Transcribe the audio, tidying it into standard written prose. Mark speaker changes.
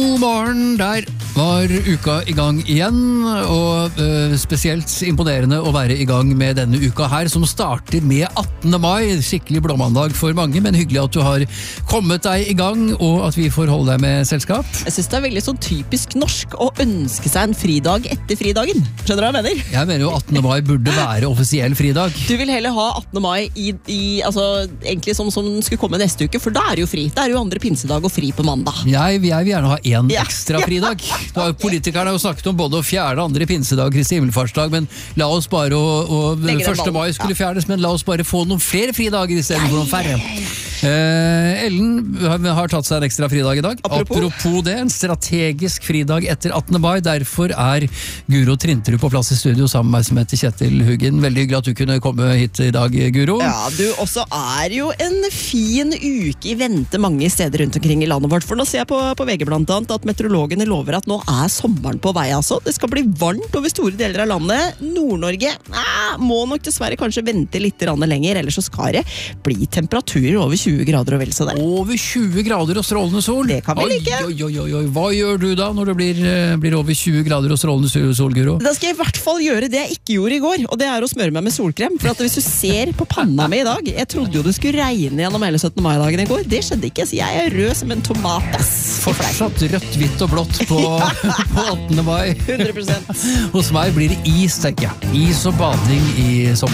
Speaker 1: God morgen, der var uka i gang igjen, og spesielt imponerende å være i gang med denne uka her, som starter med 18. mai, skikkelig blåmandag for mange, men hyggelig at du har kommet deg i gang, og at vi får holde deg med selskap.
Speaker 2: Jeg synes det er veldig sånn typisk norsk å ønske seg en fridag etter fridagen. Skjønner du hva jeg mener?
Speaker 1: Jeg mener jo 18. mai burde være offisiell fridag.
Speaker 2: Du vil heller ha 18. mai altså, egentlig som den skulle komme neste uke, for da er det jo fri. Da er det jo andre pinsedag og fri på mandag.
Speaker 1: Jeg vil gjerne ha en ekstra fridag. Politikerne har jo snakket om både å fjerne andre pinsedag, Kristi himmelfartsdag, men la oss bare, og 1. mai skulle fjernes, men la oss bare få noen flere fridager i stedet for noen færre. Ellen har tatt seg en ekstra fridag i dag. Apropos det, en strategisk fridag etter 18. mai, derfor er Guro Trinterud på plass i studio sammen med meg som heter Kjetil Hugin. Veldig hyggelig at du kunne komme hit i dag, Guro.
Speaker 2: Ja, du også er jo en fin uke i vente mange steder rundt omkring i landet vårt, for nå ser jeg på VG blant annet at meteorologene lover at nå er sommeren på vei, altså. Det skal bli varmt over store deler av landet. Nord-Norge må nok dessverre kanskje vente litt lenger, ellers så skal det bli temperaturer over 20 grader og vel så der.
Speaker 1: Over 20 grader og strålende sol?
Speaker 2: Det kan vi like.
Speaker 1: Oi. Hva gjør du da når det blir over 20 grader og strålende sol, Guro?
Speaker 2: Da skal jeg i hvert fall gjøre det jeg ikke gjorde i går, og det er å smøre meg med solkrem. For at hvis du ser på panna mi i dag, jeg trodde jo det skulle regne gjennom hele 17. mai-dagen i går. Det skjedde ikke, så jeg er rød som en tomat.
Speaker 1: Fortsatt rødt, hvitt og blått på 18. mai.
Speaker 2: 100%.
Speaker 1: Hos meg blir det is, tenker jeg. Is og bading i sommer.